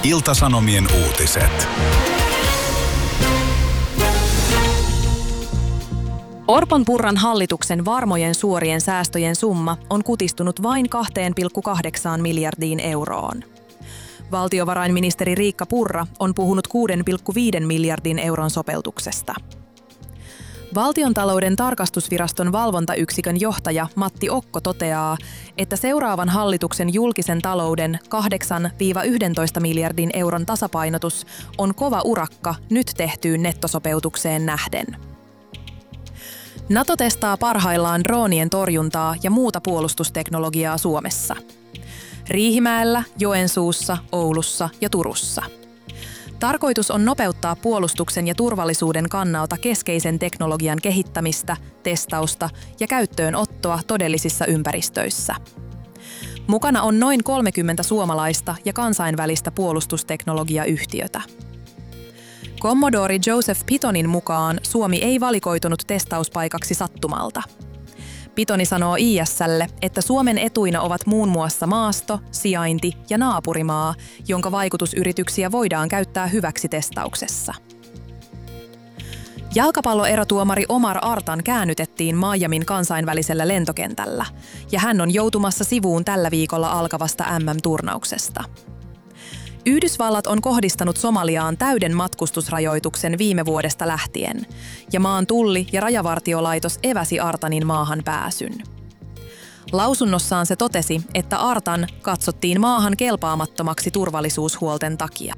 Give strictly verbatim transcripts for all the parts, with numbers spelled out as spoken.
Ilta-Sanomien uutiset. Orpon-Purran hallituksen varmojen suorien säästöjen summa on kutistunut vain kaksi pilkku kahdeksan miljardiin euroon. Valtiovarainministeri Riikka Purra on puhunut kuusi pilkku viisi miljardin euron sopeutuksesta. Valtiontalouden tarkastusviraston valvontayksikön johtaja Matti Okko toteaa, että seuraavan hallituksen julkisen talouden kahdeksan yksitoista miljardin euron tasapainotus on kova urakka nyt tehtyyn nettosopeutukseen nähden. NATO testaa parhaillaan droonien torjuntaa ja muuta puolustusteknologiaa Suomessa. Riihimäellä, Joensuussa, Oulussa ja Turussa. Tarkoitus on nopeuttaa puolustuksen ja turvallisuuden kannalta keskeisen teknologian kehittämistä, testausta ja käyttöönottoa todellisissa ympäristöissä. Mukana on noin kolmekymmentä suomalaista ja kansainvälistä puolustusteknologiayhtiötä. Commodore Joseph Pittonin mukaan Suomi ei valikoitunut testauspaikaksi sattumalta. Pittoni sanoo I S:lle, että Suomen etuina ovat muun muassa maasto, sijainti ja naapurimaa, jonka vaikutusyrityksiä voidaan käyttää hyväksi testauksessa. Jalkapalloerotuomari Omar Artan käännytettiin Miamin kansainvälisellä lentokentällä, ja hän on joutumassa sivuun tällä viikolla alkavasta M M-turnauksesta. Yhdysvallat on kohdistanut Somaliaan täyden matkustusrajoituksen viime vuodesta lähtien, ja maan tulli- ja rajavartiolaitos eväsi Artanin maahan pääsyn. Lausunnossaan se totesi, että Artan katsottiin maahan kelpaamattomaksi turvallisuushuolten takia.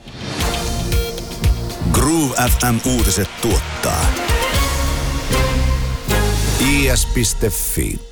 Groove F M-uutiset tuottaa I S piste Fi.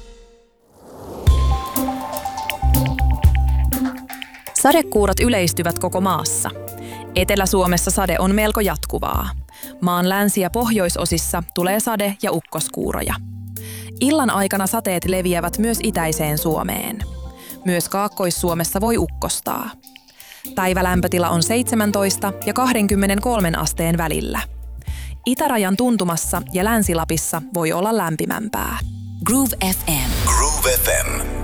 Sadekuurot yleistyvät koko maassa. Etelä-Suomessa sade on melko jatkuvaa. Maan länsi- ja pohjoisosissa tulee sade- ja ukkoskuuroja. Illan aikana sateet leviävät myös itäiseen Suomeen. Myös Kaakkois-Suomessa voi ukkostaa. Päivälämpötila on seitsemäntoista ja kaksikymmentäkolme asteen välillä. Itärajan tuntumassa ja Länsi-Lapissa voi olla lämpimämpää. Groove F M. Groove F M.